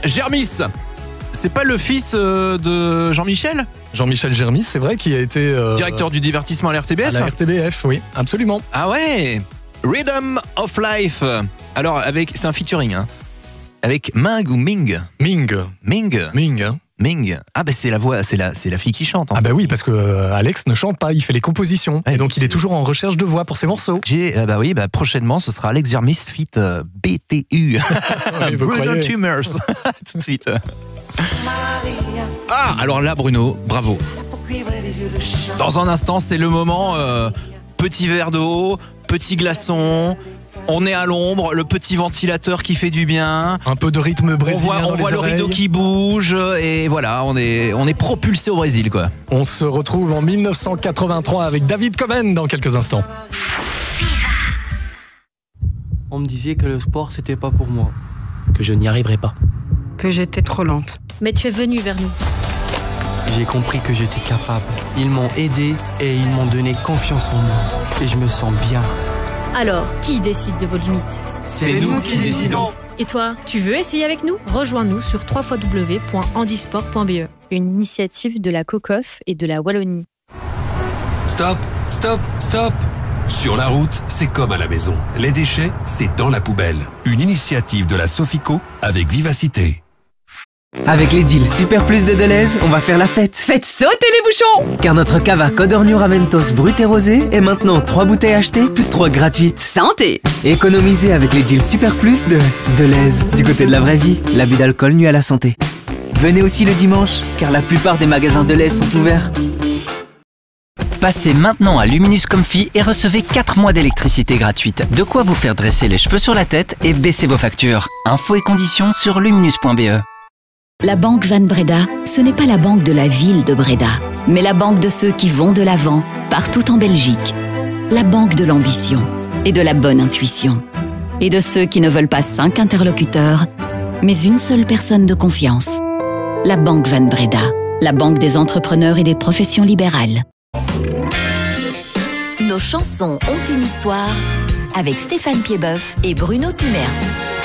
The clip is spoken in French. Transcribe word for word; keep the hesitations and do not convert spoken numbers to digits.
Germis, c'est pas le fils euh, de Jean-Michel ? Jean-Michel Germis, c'est vrai, qui a été... Euh, Directeur du divertissement à la R T B F ? À la R T B F, oui, absolument. Ah ouais, Rhythm of Life. Alors, avec, c'est un featuring, hein. Avec Ming ou Ming Ming. Ming Ming, hein. Ming. Ah ben c'est la voix, c'est la, c'est la fille qui chante. Ah bah oui, parce que euh, Alex ne chante pas, il fait les compositions. Ouais, et donc il c'est... est toujours en recherche de voix pour ses morceaux. J'ai, euh, bah oui, bah prochainement ce sera Alex Germis fit euh, B T U. Oui, Bruno Tumors. Tout de suite. Ah, alors là Bruno, bravo. Dans un instant, c'est le moment euh, petit verre d'eau, petit glaçon. On est à l'ombre, le petit ventilateur qui fait du bien. Un peu de rythme brésilien. On voit, on dans voit les le oreilles. rideau qui bouge et voilà, on est, on est propulsé au Brésil, quoi. On se retrouve en mille neuf cent quatre-vingt-trois avec David Coben dans quelques instants. On me disait que le sport c'était pas pour moi, que je n'y arriverais pas. Que j'étais trop lente. Mais tu es venu vers nous. J'ai compris que j'étais capable. Ils m'ont aidé et ils m'ont donné confiance en moi. Et je me sens bien. Alors, qui décide de vos limites ? C'est nous qui décidons. Et toi, tu veux essayer avec nous ? Rejoins-nous sur w w w point handisport point b e. Une initiative de la COCOF et de la Wallonie. Stop, stop, stop. Sur la route, c'est comme à la maison. Les déchets, c'est dans la poubelle. Une initiative de la Sofico avec vivacité. Avec les deals Super Plus de Deleuze, on va faire la fête. Faites sauter les bouchons! Car notre cava Codorniu Raventos brut et rosé est maintenant trois bouteilles achetées plus trois gratuites. Santé! Économisez avec les deals Super Plus de Deleuze. Du côté de la vraie vie, l'abus d'alcool nuit à la santé. Venez aussi le dimanche, car la plupart des magasins Deleuze sont ouverts. Passez maintenant à Luminus Comfy et recevez quatre mois d'électricité gratuite. De quoi vous faire dresser les cheveux sur la tête et baisser vos factures. Infos et conditions sur luminus point b e. La Banque Van Breda, ce n'est pas la banque de la ville de Breda, mais la banque de ceux qui vont de l'avant, partout en Belgique. La banque de l'ambition et de la bonne intuition. Et de ceux qui ne veulent pas cinq interlocuteurs, mais une seule personne de confiance. La Banque Van Breda, la banque des entrepreneurs et des professions libérales. Nos chansons ont une histoire avec Stéphane Piedboeuf et Bruno Tumers.